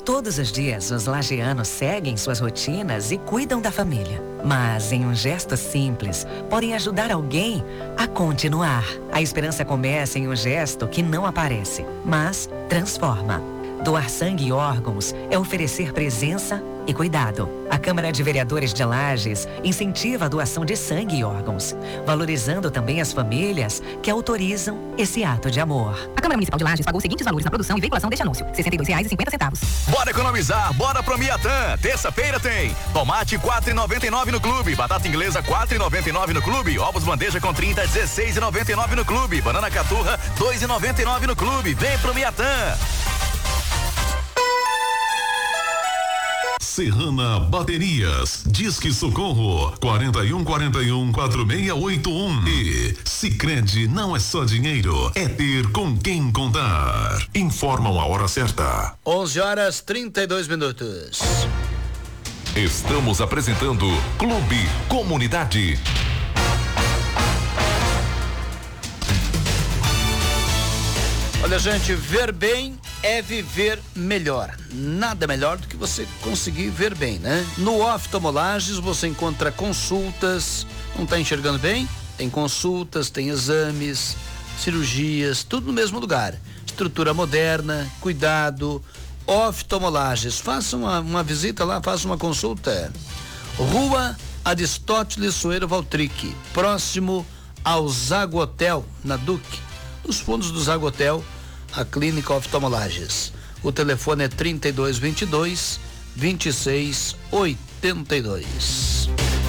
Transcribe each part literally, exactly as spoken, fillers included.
Todos os dias, os lajeanos seguem suas rotinas e cuidam da família. Mas, em um gesto simples, podem ajudar alguém a continuar. A esperança começa em um gesto que não aparece, mas transforma. Doar sangue e órgãos é oferecer presença e cuidado. A Câmara de Vereadores de Lages incentiva a doação de sangue e órgãos, valorizando também as famílias que autorizam esse ato de amor. A Câmara Municipal de Lages pagou os seguintes valores na produção e veiculação deste anúncio: sessenta e dois reais e cinquenta centavos. Bora economizar, bora pro Miatã. Terça-feira tem tomate quatro e noventa e nove no clube, batata inglesa quatro e noventa e nove no clube, ovos bandeja com trinta, dezesseis e noventa e nove no clube, banana caturra dois e noventa e nove no clube. Vem pro Miatã. Serrana Baterias, Disque Socorro, quarenta e um, quarenta e um, quarenta e seis oitenta e um. E Sicredi não é só dinheiro, é ter com quem contar. Informam a hora certa. onze horas trinta e dois minutos. Estamos apresentando Clube Comunidade. Olha, gente, ver bem é viver melhor. Nada melhor do que você conseguir ver bem, né? No Oftalmolages você encontra consultas. Não está enxergando bem? Tem consultas, tem exames, cirurgias, tudo no mesmo lugar. Estrutura moderna, cuidado. Oftalmolages, faça uma, uma visita lá, faça uma consulta. Rua Aristóteles Soeiro Valtric, próximo ao Zago Hotel, na Duque. Nos fundos do Zago Hotel, a Clínica Oftalmolages. O telefone é trinta e dois, vinte e dois, vinte e seis, oitenta e dois.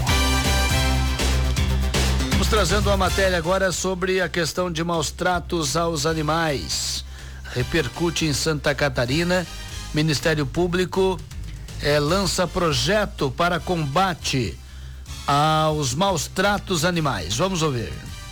Vamos trazendo uma matéria agora sobre a questão de maus tratos aos animais. Repercute em Santa Catarina. Ministério Público eh, lança projeto para combate aos maus tratos animais. Vamos ouvir.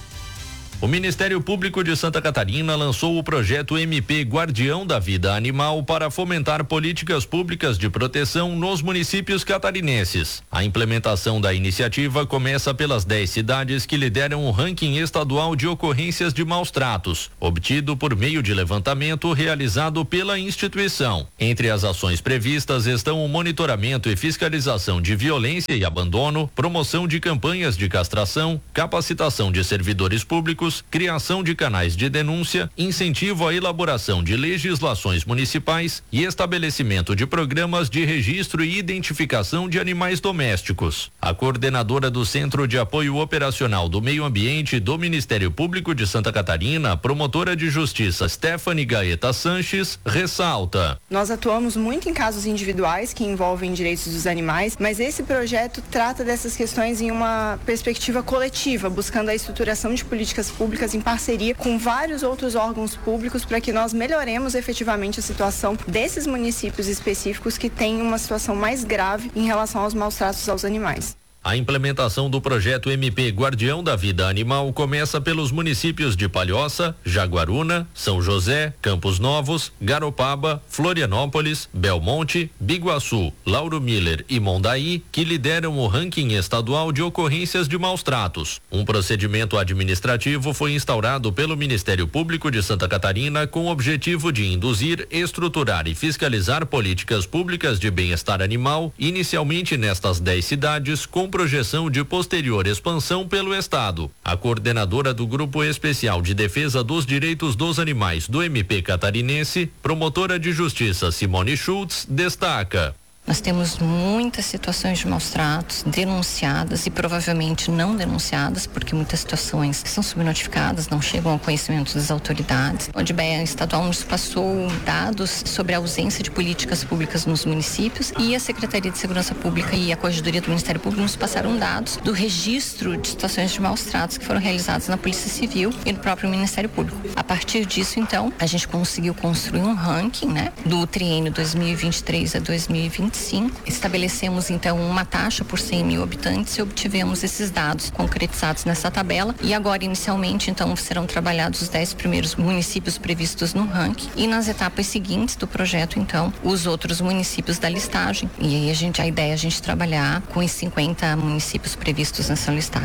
O Ministério Público de Santa Catarina lançou o projeto M P Guardião da Vida Animal para fomentar políticas públicas de proteção nos municípios catarinenses. A implementação da iniciativa começa pelas dez cidades que lideram o ranking estadual de ocorrências de maus tratos, obtido por meio de levantamento realizado pela instituição. Entre as ações previstas estão o monitoramento e fiscalização de violência e abandono, promoção de campanhas de castração, capacitação de servidores públicos, criação de canais de denúncia, incentivo à elaboração de legislações municipais e estabelecimento de programas de registro e identificação de animais domésticos. A coordenadora do Centro de Apoio Operacional do Meio Ambiente do Ministério Público de Santa Catarina, promotora de justiça Stephanie Gaeta Sanches, ressalta: nós atuamos muito em casos individuais que envolvem direitos dos animais, mas esse projeto trata dessas questões em uma perspectiva coletiva, buscando a estruturação de políticas públicas em parceria com vários outros órgãos públicos para que nós melhoremos efetivamente a situação desses municípios específicos que têm uma situação mais grave em relação aos maus tratos aos animais. A implementação do projeto M P Guardião da Vida Animal começa pelos municípios de Palhoça, Jaguaruna, São José, Campos Novos, Garopaba, Florianópolis, Belmonte, Biguaçu, Lauro Miller e Mondaí, que lideram o ranking estadual de ocorrências de maus tratos. Um procedimento administrativo foi instaurado pelo Ministério Público de Santa Catarina com o objetivo de induzir, estruturar e fiscalizar políticas públicas de bem-estar animal, inicialmente nestas dez cidades, com projeção de posterior expansão pelo estado. A coordenadora do Grupo Especial de Defesa dos Direitos dos Animais do M P catarinense, promotora de justiça Simone Schultz, destaca: nós temos muitas situações de maus tratos denunciadas e provavelmente não denunciadas, porque muitas situações são subnotificadas, não chegam ao conhecimento das autoridades. O D B E estadual nos passou dados sobre a ausência de políticas públicas nos municípios e a Secretaria de Segurança Pública e a Corregedoria do Ministério Público nos passaram dados do registro de situações de maus tratos que foram realizados na Polícia Civil e no próprio Ministério Público. A partir disso, então, a gente conseguiu construir um ranking, né, do triênio dois mil e vinte e três a dois mil e vinte e cinco. Estabelecemos então uma taxa por cem mil habitantes e obtivemos esses dados concretizados nessa tabela, e agora inicialmente então serão trabalhados os dez primeiros municípios previstos no ranking e nas etapas seguintes do projeto então os outros municípios da listagem, e aí a gente a ideia é a gente trabalhar com os cinquenta municípios previstos nessa listagem.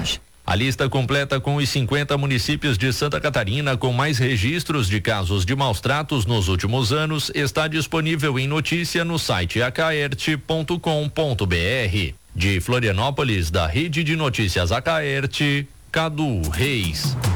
A lista completa com os cinquenta municípios de Santa Catarina com mais registros de casos de maus tratos nos últimos anos está disponível em notícia no site acaerte ponto com ponto br. De Florianópolis, da Rede de Notícias Acaerte, Cadu Reis.